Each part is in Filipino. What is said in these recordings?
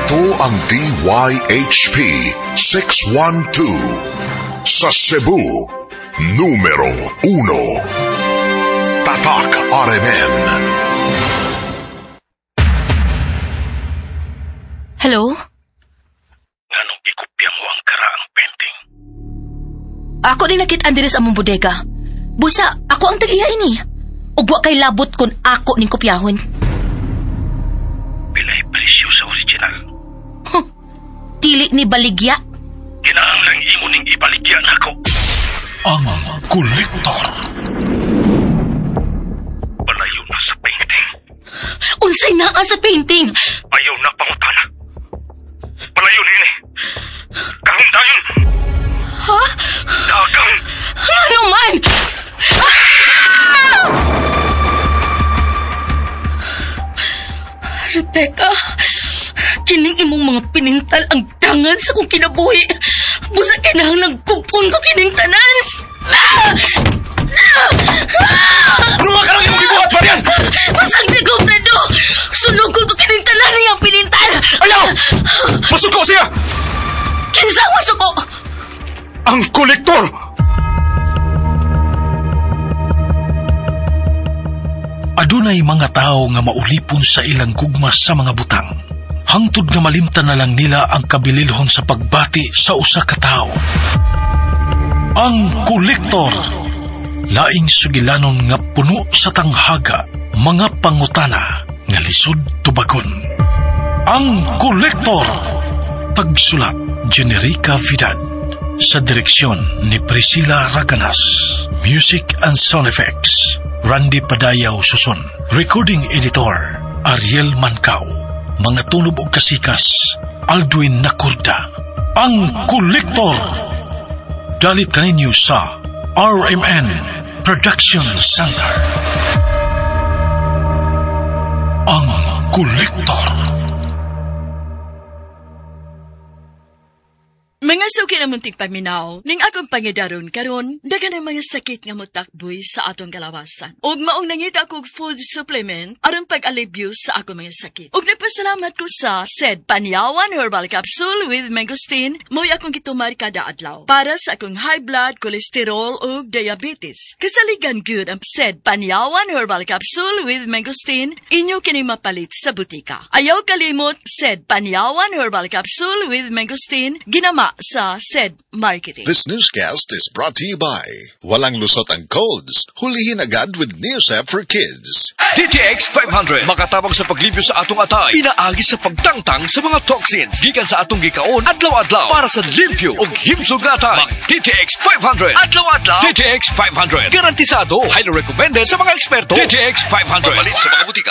Ito ang DYHP 612 sa Cebu, numero 1. Tatak RMN. Hello? Nganong ikopya mo ang karaang painting? Ako ni nakit-an diri sa among bodega. Busa, ako ang tag-iya ini. Ug wa kay labot kun ako ning kopyahon. Pilay presyo sa original. Dili ni baligya. Kinahanglan imo ning ibaligyan ako. Ang kolektor. Palayo na sa painting. Unsay naa sa painting? Ayaw na pangutana. Palayo nini. Karon dayon. Ha? Dagang. Ano man? Rebecca, kining imong mga pinintal ang dangan sa kong kinabuhi. Busa kinahanglang kupon ko kining tanan. Ano ka lang yung gibuhat pa riyan? Masang si Gobredo! Sunugol ko kining tanan niyang pinintal. Ayaw! Masuko siya! Kinsa ang masuko? Ang kolektor! Adunay mga tao nga maulipon sa ilang gugmas sa mga butang. Hangtod nga malimtan na lang nila ang kabililhon sa pagbati sa usa ka tao. Ang kolektor. Laing sugilanon nga puno sa tanghaga, mga pangutana nga lisod tubagon. Ang kolektor. Tagsulat Generica Vidal. Sa direksyon ni Priscilla Raganas. Music and Sound Effects Randy Padayaw Suson. Recording Editor Ariel Mancao. Mga tunob o kasikas Aldwin Nakurda. Ang kolektor. Dalit kaninyo sa RMN Production Center. Ang kolektor. Mga suki na munting paminaw, ning akong pangidaron karon, dagan ang mga sakit nga mutakboy sa atong kalawasan. Ug maong nangita akong food supplement aron pag-alibyo sa akong mga sakit. Ug nagpasalamat ko sa SED Panyawan Herbal Capsule with Mangosteen, mo'y akong gitumar kada adlaw para sa akong high blood, cholesterol ug diabetes. Kasaligan gyud ang SED Panyawan Herbal Capsule with Mangosteen, inyo kini mapalit sa butika. Ayaw kalimot SED Panyawan Herbal Capsule with Mangosteen, ginama sa SED Marketing. This newscast is brought to you by Walang Lusot ang Colds. Hulihin agad with Neosep for Kids. TTX 500 makatabang sa paglibyo sa atong atay. Pinaagi sa pagtangtang sa mga toxins gikan sa atong gikaon adlaw-adlaw para sa limpyo ug himsog na atay. TTX 500 adlaw-adlaw. TTX 500 garantisado, highly recommended sa mga eksperto. TTX 500 papalit sa mga butika.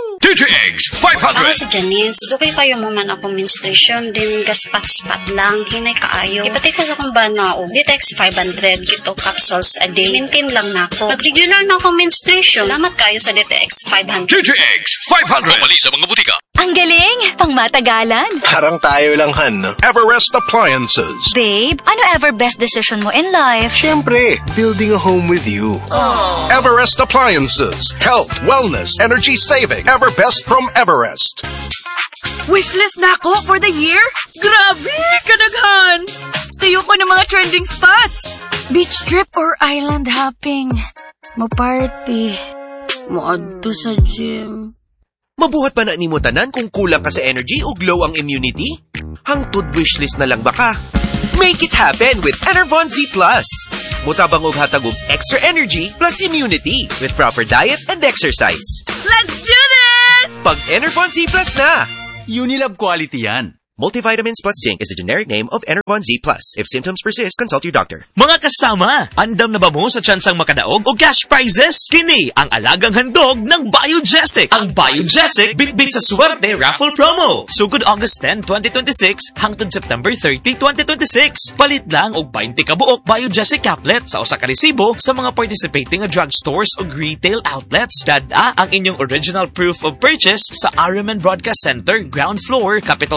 TTX 500. Ako si Janice. Dugay kayo mo man akong menstruation, din gaspat-spat lang, hinay kaayo. Ipatay ko sa kong banao. DTX 500, gito capsules a day. Maintain lang na ako. Pag-regular na akong menstruation, salamat kayo sa DTX 500. TTX 500 papalit sa mga butika. Ang galing! Pangmatagalan! Parang tayo lang, Han. Everest Appliances. Babe, ano ever best decision mo in life? Siyempre, building a home with you. Aww. Everest Appliances. Health, wellness, energy saving. Ever best from Everest. Wishlist na ako for the year? Grabe! Kadaghan! Tayo ko ng mga trending spots. Beach trip or island hopping? Mo-party. Mo-adto sa gym. Mabuhat pa na ni mo tanan kung kulang ka sa energy o glow ang immunity? Hangtod wishlist na lang baka? Make it happen with Enervon Z+. Mutabang og hatag og extra energy plus immunity with proper diet and exercise. Let's do this! Pag Enervon Z+ na! Unilab quality yan. Multivitamins plus zinc is the generic name of Enervon Z+. If symptoms persist, consult your doctor. Mga kasama, andam na ba mo sa tsansang makadaog o cash prizes? Kini ang alagang handog ng Biogesic. Ang Biogesic bitbit sa swerte raffle promo. Sugod August 10, 2026 hangtod September 30, 2026. Palit lang og 20 ka buok Biogesic caplet sa usa ka resibo sa mga participating drugstores o retail outlets. Dada ang inyong original proof of purchase sa RMN Broadcast Center, ground floor, Capital Central Hotel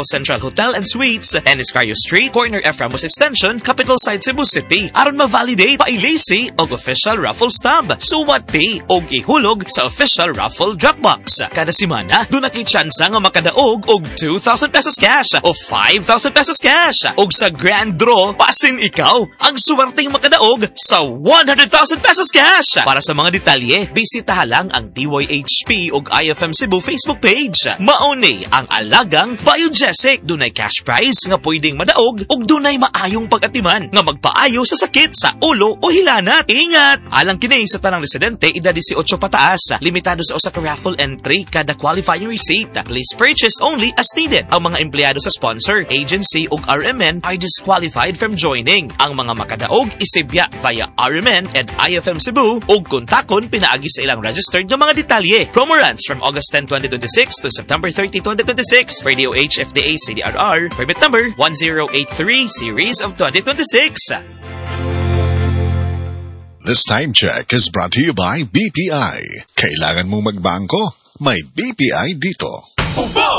Hotel and Suites, Eniscario Street, corner Eframos Extension, Capital Side, Cebu City. Aron ma-validate, pailisi og official raffle stub. Suwati og ihulog sa official raffle Dropbox. Kada semana, doon nakitsansa nga makadaog og 2,000 pesos cash o 5,000 pesos cash. Og sa grand draw, pasin ikaw ang suwerteng makadaog sa 100,000 pesos cash. Para sa mga detalye, bisitaha lang ang DYHP og IFM Cebu Facebook page. Mauni ang alagang Biogesic. Dunay cash prize nga pwedeng madaog ug dunay maayong pag-atiman nga magpaayo sa sakit sa ulo o hilanat. Ingat! Alang kini sa tanang residente, edad 18 pataas. Limitado sa usa ka raffle entry kada qualifying receipt. Please purchase only as needed. Ang mga empleyado sa sponsor, agency ug RMN are disqualified from joining. Ang mga makadaog isibya via RMN and IFM Cebu ug kontakon pinaagi sa ilang registered nga mga detalye. Promo runs from August 10, 2026 to September 30, 2026. Radio H FDA CDRR permit number 1083 series of 2026. This time check is brought to you by BPI. Kailangan mong magbangko? May BPI dito.